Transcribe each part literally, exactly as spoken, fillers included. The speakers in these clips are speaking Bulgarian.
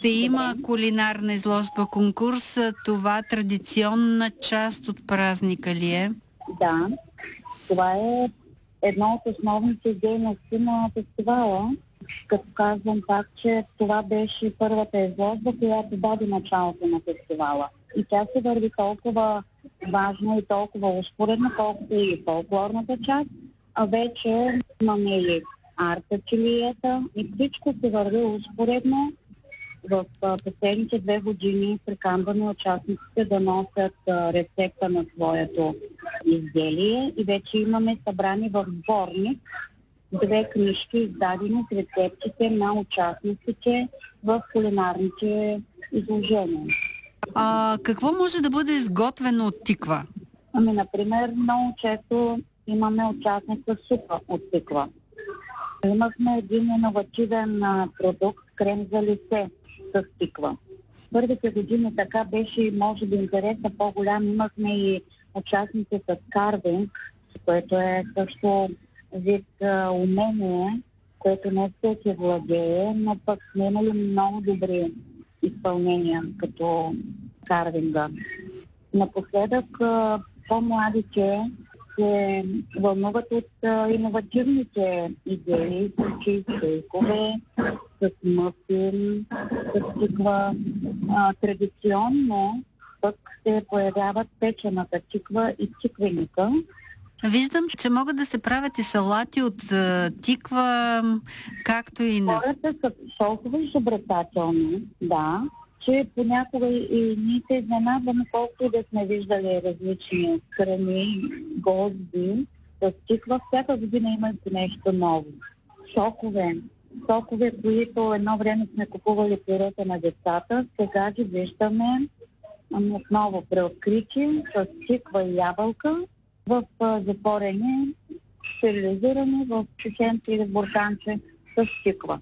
Ще има кулинарна изложба, конкурс. Това традиционна част от празника ли е? Да, това е едно от основните дейности на фестивала. Като казвам пак, че това беше първата изложба, която даде началото на фестивала. И тя се върви толкова важно и толкова успоредно, колкото и фолклорната част. А вече имаме и арт-ателиета и всичко се върви успоредно. В последните две години приканваме участниците да носят рецепта на своето изделие и вече имаме събрани в сборник две книжки, издадени с рецептите на участниците в кулинарните изложения. А какво може да бъде изготвено от тиква? Ами, например, много често имаме участница супа от тиква. Имахме един иновативен продукт, крем за лице с тиква. Първите години така беше, може би, интереса по-голям. Имахме и участници с карвинг, което е също вид а, умение, което не всеки владее, но пък сме имали много добри изпълнения като карвинга. Напоследък а, по-младите се вълнуват от а, иновативните идеи, с чизкейкове, с мъфин, с тиква. А, традиционно пък се появяват печената тиква и тиквеника. Виждам, че могат да се правят и салати от а, тиква, както и на... Хората са толкова изобретателни, да, че понякога и ние се изненадваме, колкото да сме виждали различни храни, гозди, с тиква. Всяка година има нещо ново. Сокове. Сокове, които едно време сме купували пюрета на децата, сега ги виждаме отново преоткрити с тиква и ябълка в затворени, стерилизирани в чеченци или бурканче с тиква.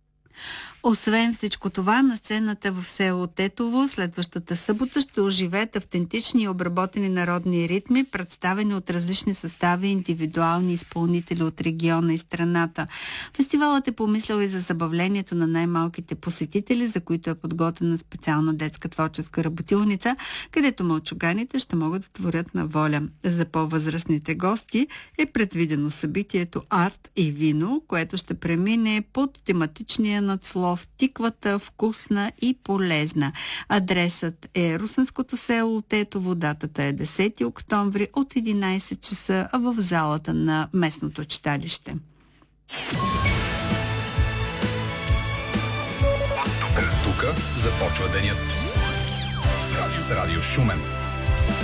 Освен всичко това, на сцената в село Тетово следващата събота ще оживеят автентични и обработени народни ритми, представени от различни състави и индивидуални изпълнители от региона и страната. Фестивалът е помислял и за забавлението на най-малките посетители, за които е подготвена специална детска творческа работилница, където мълчуганите ще могат да творят на воля. За по-възрастните гости е предвидено събитието Арт и вино, което ще премине под тематичния надслов "Тиквата вкусна и полезна". Адресът е Русенското село Тетово, датата е десети октомври от единайсет часа в залата на местното читалище. Тук започва денят с Радио Шумен.